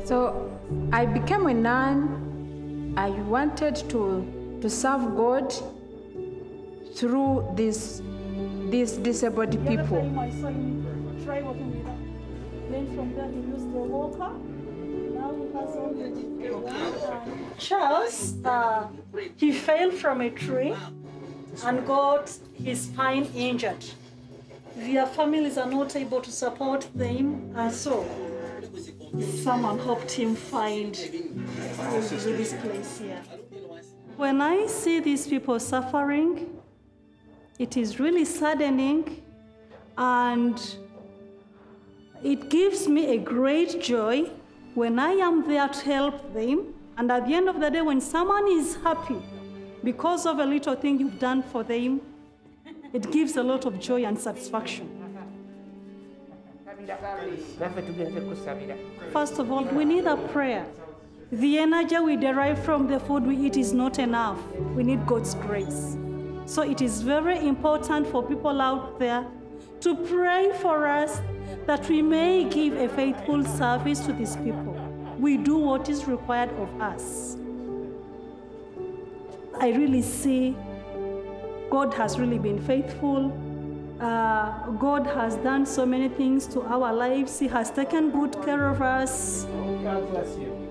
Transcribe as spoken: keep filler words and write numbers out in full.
So I became a nun. I wanted to, to serve God through these, these disabled people. Try walking with her. Then from there he used the walker. Now he has all the Charles, uh, he fell from a tree and got his spine injured. Their families are not able to support them, and so someone helped him find this place here. When I see these people suffering, it is really saddening, and it gives me a great joy when I am there to help them. And at the end of the day, when someone is happy because of a little thing you've done for them, it gives a lot of joy and satisfaction. First of all, we need a prayer. The energy we derive from the food we eat is not enough. We need God's grace. So it is very important for people out there to pray for us that we may give a faithful service to these people. We do what is required of us. I really see God has really been faithful. Uh, God has done so many things to our lives. He has taken good care of us. God bless you.